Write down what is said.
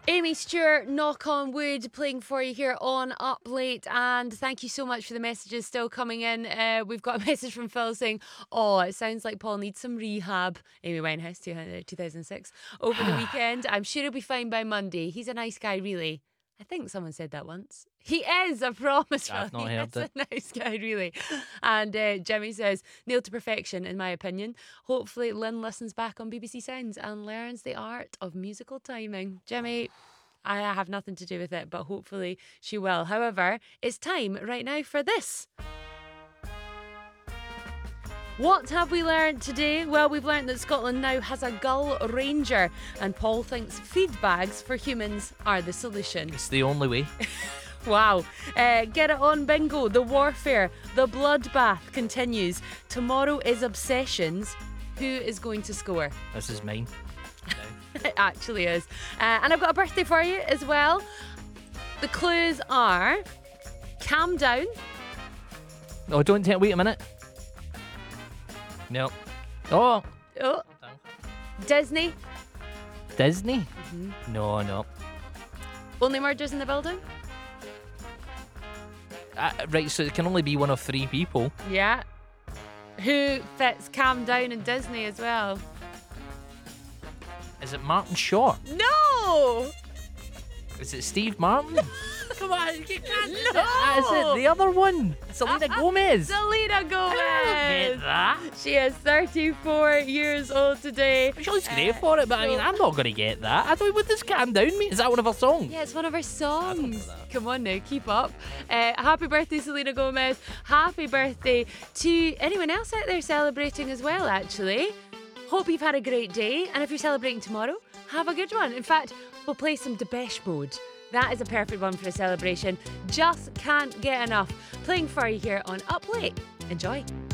Amy Stewart, Knock on Wood, playing for you here on Up Late. And thank you so much for the messages still coming in. We've got a message from Phil saying, oh, it sounds like Paul needs some rehab. Amy Winehouse, 2006. Over the weekend. I'm sure he'll be fine by Monday. He's a nice guy, really. I think someone said that once. He is, I promise. I've not He heard is it. a nice guy, really. And Jimmy says, nailed to perfection, in my opinion. Hopefully Lynn listens back on BBC Sounds and learns the art of musical timing. Jimmy, I have nothing to do with it, but hopefully she will. However, it's time right now for this. What have we learned today? Well, we've learned that Scotland now has a gull ranger, and Paul thinks feed bags for humans are the solution. It's the only way. Wow. Get it on bingo. The warfare, the bloodbath continues. Tomorrow is Obsessions. Who is going to score? This is mine. It actually is. And I've got a birthday for you as well. The clues are calm down. Oh, don't wait a minute. No. Oh, Oh, Disney. Disney? No. Only murders in the building. Right, so it can only be one of three people. Yeah. Who fits calm down in Disney as well? Is it Martin Short? No. Is it Steve Martin? Come on, you can't. No. Is it the other one? Selena Gomez. Selena Gomez. I don't get that. She is 34 years old today. She's great for it, but I mean, I'm not going to get that. I don't. What does "Calm Down" mean? Is that one of her songs? Yeah, it's one of her songs. that. Come on now, keep up. Happy birthday, Selena Gomez. Happy birthday to anyone else out there celebrating as well, actually. Hope you've had a great day. And if you're celebrating tomorrow, have a good one. In fact, we'll play some Depeche Mode. That is a perfect one for a celebration. Just can't get enough. Playing for you here on Up Late. Enjoy.